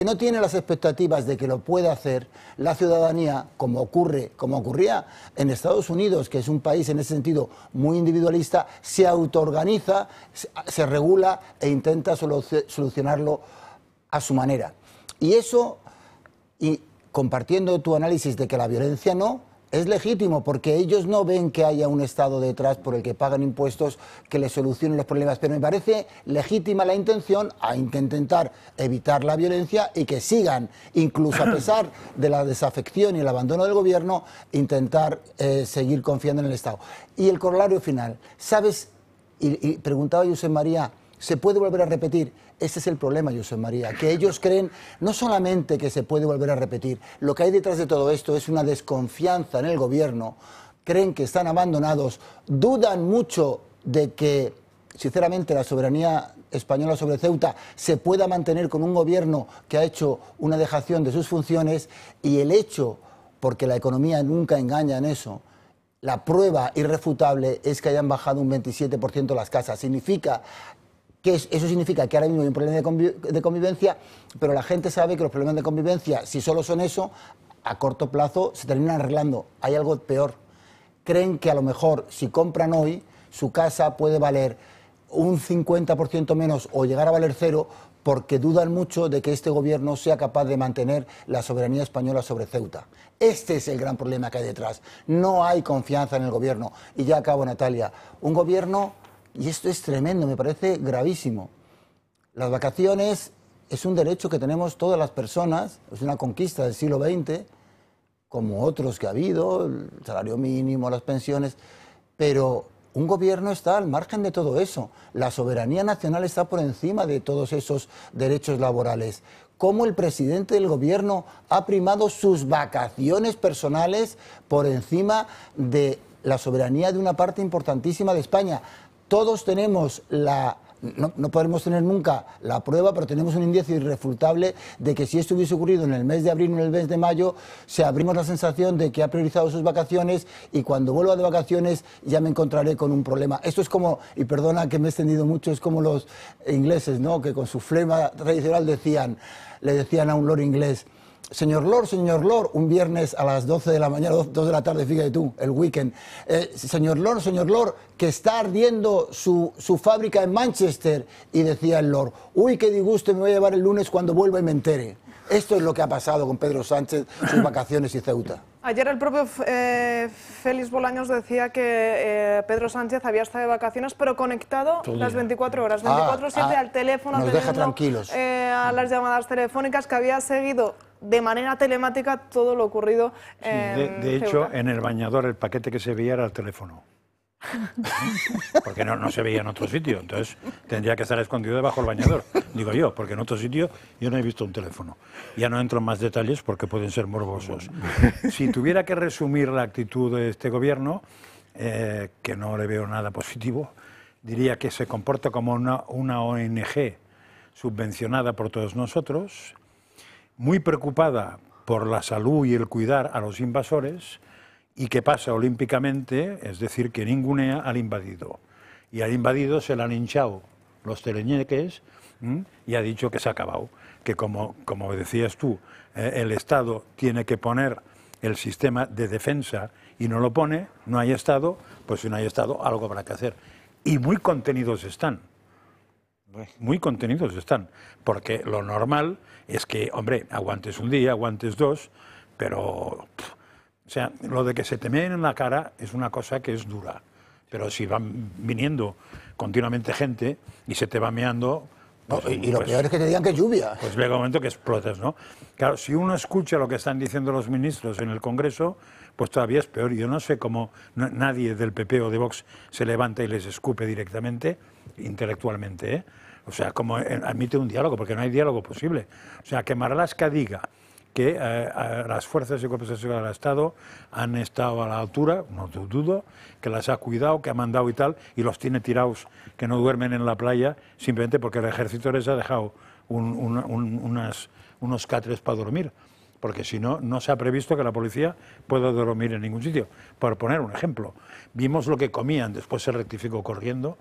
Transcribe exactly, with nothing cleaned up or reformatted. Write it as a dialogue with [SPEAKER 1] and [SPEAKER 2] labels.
[SPEAKER 1] no tiene las expectativas de que lo pueda hacer, la ciudadanía, como ocurre, como ocurría en Estados Unidos, que es un país en ese sentido muy individualista, se autoorganiza, se regula e intenta solucionarlo a su manera. Y eso, y compartiendo tu análisis de que la violencia no, es legítimo, porque ellos no ven que haya un Estado detrás por el que pagan impuestos que les solucione los problemas. Pero me parece legítima la intención a intentar evitar la violencia y que sigan, incluso a pesar de la desafección y el abandono del gobierno, intentar eh, seguir confiando en el Estado. Y el corolario final, ¿sabes? Y, y preguntaba Josep María, ¿se puede volver a repetir? Ese es el problema, Josep María, que ellos creen no solamente que se puede volver a repetir, lo que hay detrás de todo esto es una desconfianza en el gobierno, creen que están abandonados, dudan mucho de que, sinceramente, la soberanía española sobre Ceuta se pueda mantener con un gobierno que ha hecho una dejación de sus funciones, y el hecho, porque la economía nunca engaña en eso, la prueba irrefutable es que hayan bajado un veintisiete por ciento las casas. Significa que eso significa que ahora mismo hay un problema de, conviv de convivencia, pero la gente sabe que los problemas de convivencia, si solo son eso, a corto plazo se terminan arreglando. Hay algo peor. Creen que a lo mejor si compran hoy, su casa puede valer un cincuenta por ciento menos o llegar a valer cero, porque dudan mucho de que este gobierno sea capaz de mantener la soberanía española sobre Ceuta. Este es el gran problema que hay detrás. No hay confianza en el gobierno. Y ya acabo, Natalia. Un gobierno... Y esto es tremendo, me parece gravísimo. Las vacaciones es un derecho que tenemos todas las personas, es una conquista del siglo veinte, como otros que ha habido, el salario mínimo, las pensiones, pero un gobierno está al margen de todo eso. La soberanía nacional está por encima de todos esos derechos laborales. ¿Cómo el presidente del gobierno ha primado sus vacaciones personales por encima de la soberanía de una parte importantísima de España? Todos tenemos la... No, no podremos tener nunca la prueba, pero tenemos un indicio irrefutable de que si esto hubiese ocurrido en el mes de abril o en el mes de mayo, se abrimos la sensación de que ha priorizado sus vacaciones y cuando vuelva de vacaciones ya me encontraré con un problema. Esto es como, y perdona que me he extendido mucho, es como los ingleses, ¿no?, que con su flema tradicional decían, le decían a un lord inglés: señor Lord, señor Lord, un viernes a las doce de la mañana, dos de la tarde, fíjate tú, el weekend. Eh, señor Lord, señor Lord, que está ardiendo su, su fábrica en Manchester. Y decía el Lord: uy, qué disgusto, me voy a llevar el lunes cuando vuelva y me entere. Esto es lo que ha pasado con Pedro Sánchez, sus vacaciones y Ceuta.
[SPEAKER 2] Ayer el propio eh, Félix Bolaños decía que eh, Pedro Sánchez había estado de vacaciones, pero conectado Todo las veinticuatro horas, veinticuatro siete ah, ah, al teléfono,
[SPEAKER 1] nos deja tranquilos.
[SPEAKER 2] Eh, a las llamadas telefónicas, que había seguido de manera telemática todo lo ocurrido en
[SPEAKER 3] sí, de, de hecho,
[SPEAKER 2] Ceuta.
[SPEAKER 3] En el bañador el paquete que se veía era el teléfono. Porque no, no se veía en otro sitio, entonces tendría que estar escondido debajo del bañador, digo yo, porque en otro sitio yo no he visto un teléfono. Ya no entro en más detalles porque pueden ser morbosos. Si tuviera que resumir la actitud de este gobierno, eh, que no le veo nada positivo, diría que se comporta como una, una O N G subvencionada por todos nosotros, muy preocupada por la salud y el cuidar a los invasores, y que pasa olímpicamente, es decir, que ningunea al invadido. Y al invadido se le han hinchado los teleñeques ¿m? y ha dicho que se ha acabado. Que como, como decías tú, eh, el Estado tiene que poner el sistema de defensa y no lo pone, no hay Estado, pues si no hay Estado algo habrá que hacer. Y muy contenidos están. Muy contenidos están. Porque lo normal es que, hombre, aguantes un día, aguantes dos, pero... Pff, o sea, lo de que se te meen en la cara es una cosa que es dura, pero si van viniendo continuamente gente y se te va meando...
[SPEAKER 1] Pues, no, y, y lo pues, peor es que te digan que es lluvia.
[SPEAKER 3] Pues llega un momento que explotas, ¿no? Claro, si uno escucha lo que están diciendo los ministros en el Congreso, pues todavía es peor. Yo no sé cómo no, nadie del P P o de Vox se levanta y les escupe directamente, intelectualmente, ¿eh? O sea, como admite un diálogo, porque no hay diálogo posible. O sea, que Marlaska diga que eh, las fuerzas y cuerpos de seguridad del Estado han estado a la altura, no dudo, que las ha cuidado, que ha mandado y tal, y los tiene tirados, que no duermen en la playa, simplemente porque el ejército les ha dejado un, un, un, unas, unos catres para dormir, porque si no, no se ha previsto que la policía pueda dormir en ningún sitio. Por poner un ejemplo, vimos lo que comían, después se rectificó corriendo,